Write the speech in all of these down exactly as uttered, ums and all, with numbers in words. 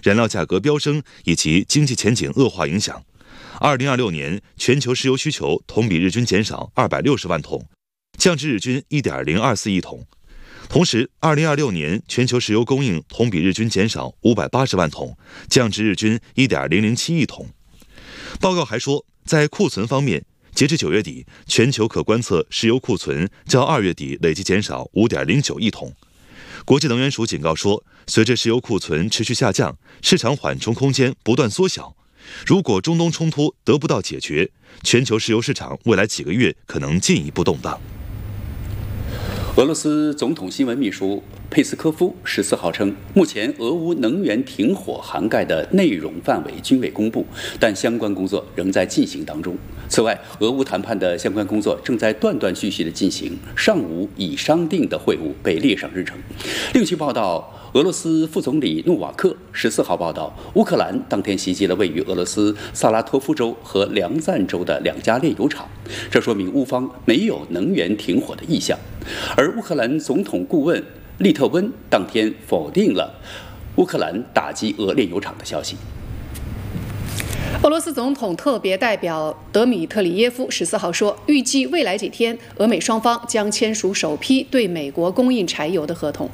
燃料价格飙升以及经济前景恶化影响，二零二六年全球石油需求同比日均减少二百六十万桶，降至日均 一点零二四亿桶。同时，二零二六年全球石油供应同比日均减少五百八十万桶，降至日均 一点零零七亿桶。报告还说，在库存方面，截至九月底，全球可观测石油库存较二月底累计减少 五点零九亿桶。国际能源署警告说，随着石油库存持续下降，市场缓冲空间不断缩小。如果中东冲突得不到解决，全球石油市场未来几个月可能进一步动荡。 俄罗斯总统新闻秘书佩斯科夫十四号称，目前俄乌能源停火涵盖的内容范围均未公布，但相关工作仍在进行当中。此外，俄乌谈判的相关工作正在断断续续地进行，尚无已商定的会晤被列上日程。另据报道，俄罗斯副总理诺瓦克十四号报道，乌克兰当天袭击了位于俄罗斯萨拉托夫州和梁赞州的两家炼油厂，这说明乌方没有能源停火的意向。而乌克兰总统顾问利特温当天否定了乌克兰打击俄炼油厂的消息。 俄罗斯总统特别代表德米特里耶夫十四号说，预计未来几天，俄美双方将签署首批对美国供应柴油的合同。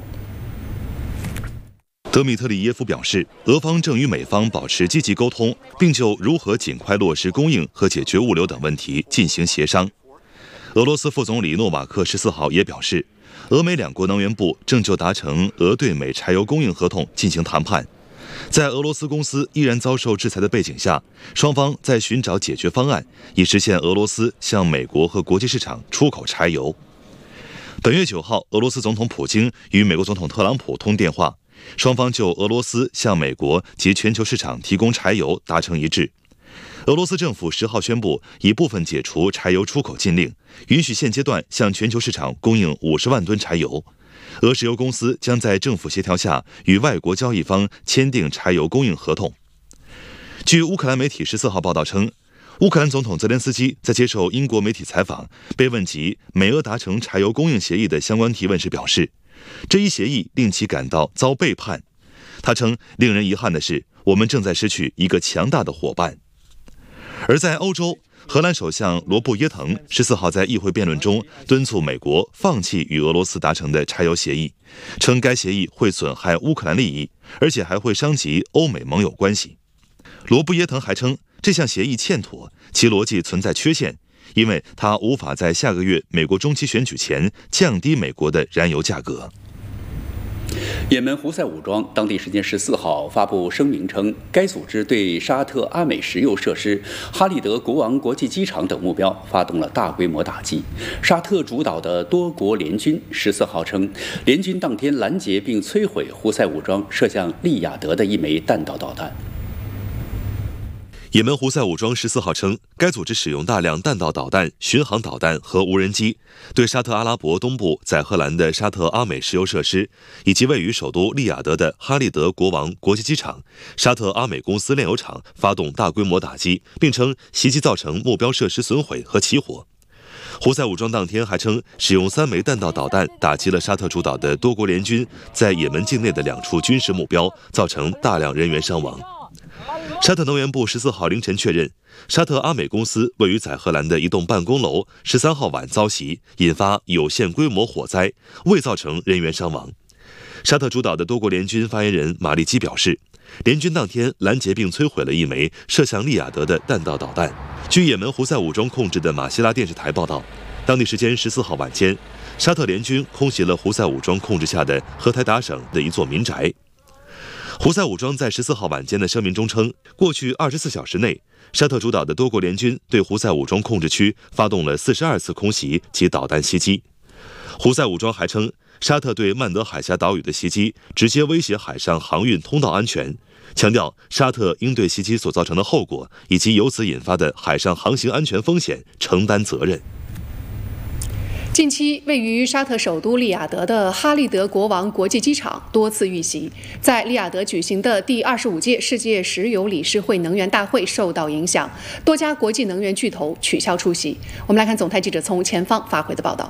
德米特里耶夫表示，俄方正与美方保持积极沟通，并就如何尽快落实供应和解决物流等问题进行协商。俄罗斯副总理诺瓦克十四号也表示，俄美两国能源部正就达成俄对美柴油供应合同进行谈判。在俄罗斯公司依然遭受制裁的背景下，双方在寻找解决方案，以实现俄罗斯向美国和国际市场出口柴油。本月九号，俄罗斯总统普京与美国总统特朗普通电话，双方就俄罗斯向美国及全球市场提供柴油达成一致。俄罗斯政府十号宣布，已部分解除柴油出口禁令，允许现阶段向全球市场供应五十万吨柴油。俄石油公司将在政府协调下与外国交易方签订柴油供应合同。据乌克兰媒体十四号报道称，乌克兰总统泽连斯基在接受英国媒体采访，被问及美俄达成柴油供应协议的相关提问时表示，这一协议令其感到遭背叛。他称，令人遗憾的是，我们正在失去一个强大的伙伴。而在欧洲，荷兰首相罗布耶滕十四号在议会辩论中敦促美国放弃与俄罗斯达成的柴油协议，称该协议会损害乌克兰利益，而且还会伤及欧美盟友关系。罗布耶滕还称，这项协议欠妥，其逻辑存在缺陷，因为它无法在下个月美国中期选举前降低美国的燃油价格。 也门胡塞武装当地时间十四号发布声明称，该组织对沙特阿美石油设施、哈利德国王国际机场等目标发动了大规模打击。沙特主导的多国联军十四号称，联军当天拦截并摧毁胡塞武装射向利雅得的一枚弹道导弹。 也门胡塞武装十四号称，该组织使用大量弹道导弹、巡航导弹和无人机，对沙特阿拉伯东部载荷兰的沙特阿美石油设施，以及位于首都利雅得的哈利德国王国际机场、沙特阿美公司炼油厂发动大规模打击，并称袭击造成目标设施损毁和起火。胡塞武装当天还称，使用三枚弹道导弹打击了沙特主导的多国联军在也门境内的两处军事目标，造成大量人员伤亡。沙特能源部十四号凌晨确认，沙特阿美公司位于载荷兰的一栋办公楼十三号晚遭袭，引发有限规模火灾，未造成人员伤亡。沙特主导的多国联军发言人马利基表示，联军当天拦截并摧毁了一枚射向利雅得的弹道导弹。据也门胡塞武装控制的马希拉电视台报道，当地时间十四号晚间，沙特联军空袭了胡塞武装控制下的荷台达省的一座民宅。胡塞武装在十四号晚间的声明中称，过去二十四小时内，沙特主导的多国联军对胡塞武装控制区发动了四十二次空袭及导弹袭击。胡塞武装还称，沙特对曼德海峡岛屿的袭击直接威胁海上航运通道安全，强调沙特应对袭击所造成的后果以及由此引发的海上航行安全风险承担责任。 近期，位于沙特首都利雅得的哈利德国王国际机场多次遇袭，在利雅得举行的第二十五届世界石油理事会能源大会受到影响，多家国际能源巨头取消出席。我们来看总台记者从前方发回的报道。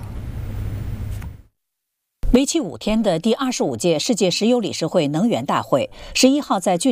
为期五天的第二十五届世界石油理事会能源大会，十一号在距